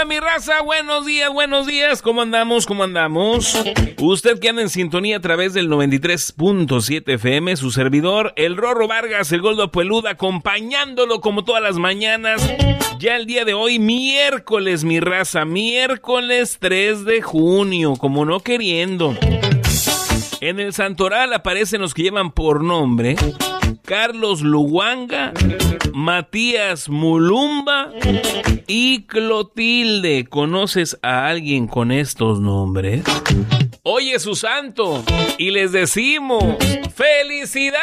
onda, mi raza? Buenos días. ¿Cómo andamos? Usted que anda en sintonía a través del 93.7 FM, su servidor, el Rorro Vargas, el Gordo Peluda, acompañándolo como todas las mañanas. Ya el día de hoy, miércoles, mi raza, miércoles 3 de junio, como no queriendo. En el santoral aparecen los que llevan por nombre Carlos Luwanga, Matías Mulumba y Clotilde. ¿Conoces a alguien con estos nombres? Hoy es su santo y les decimos ¡felicidades!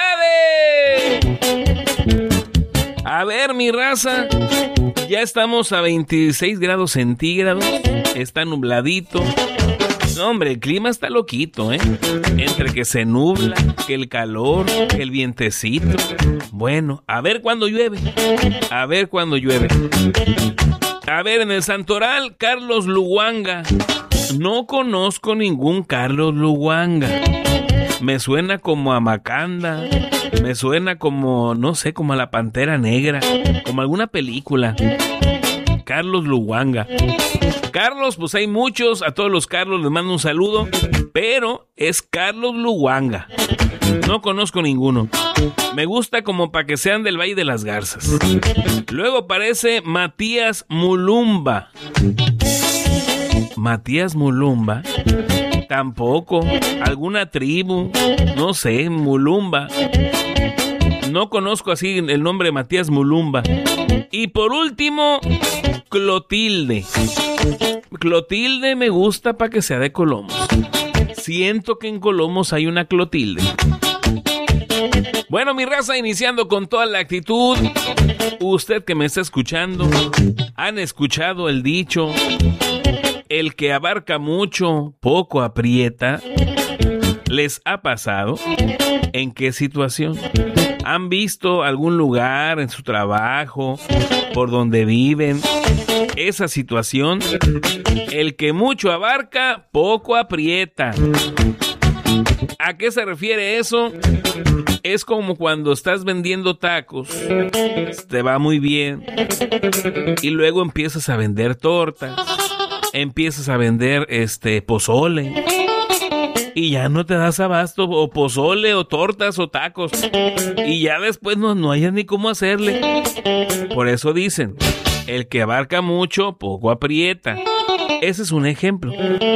A ver, mi raza, ya estamos a 26 grados centígrados, está nubladito. No, hombre, el clima está loquito, Entre que se nubla, que el calor, que el vientecito. Bueno, a ver cuándo llueve. A ver, en el santoral, Carlos Luwanga. No conozco ningún Carlos Luwanga. Me suena como a Macanda. Me suena como, no sé, como a la Pantera Negra. Como alguna película. Carlos Luwanga. Carlos, pues hay muchos, a todos los Carlos les mando un saludo, pero es Carlos Luwanga. No conozco ninguno. Me gusta como para que sean del Valle de las Garzas. Luego aparece Matías Mulumba. Matías Mulumba. Tampoco. Alguna tribu. No sé, Mulumba. No conozco así el nombre Matías Mulumba. Y por último, Clotilde. Clotilde me gusta para que sea de Colomos. Siento que en Colomos hay una Clotilde. Bueno, mi raza, iniciando con toda la actitud. Usted que me está escuchando, ¿han escuchado el dicho? El que abarca mucho, poco aprieta. ¿Les ha pasado? ¿En qué situación? ¿Han visto algún lugar en su trabajo, por donde viven? Esa situación, el que mucho abarca, poco aprieta. ¿A qué se refiere eso? Es como cuando estás vendiendo tacos, te va muy bien, y luego empiezas a vender tortas, empiezas a vender pozole, y ya no te das abasto, o pozole, o tortas, o tacos, y ya después no hayas ni cómo hacerle. Por eso dicen, el que abarca mucho, poco aprieta. Ese es un ejemplo.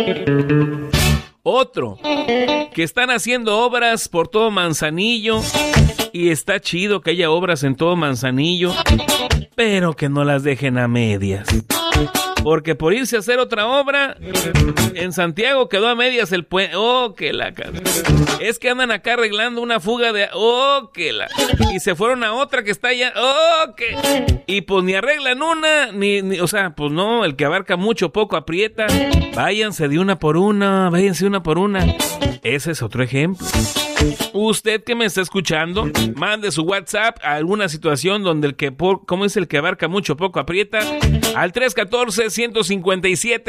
Otro, que están haciendo obras por todo Manzanillo, y está chido que haya obras en todo Manzanillo, pero que no las dejen a medias. Porque por irse a hacer otra obra, en Santiago quedó a medias el puente. ¡Oh, que la cara! Es que andan acá arreglando una fuga de... ¡Oh, que la! Y se fueron a otra que está allá. ¡Oh, que! Y pues ni arreglan una, ni... O sea, pues no, el que abarca mucho, poco aprieta. Váyanse una por una. Ese es otro ejemplo. Usted que me está escuchando, mande su WhatsApp a alguna situación donde el que abarca mucho, poco aprieta, al 314-157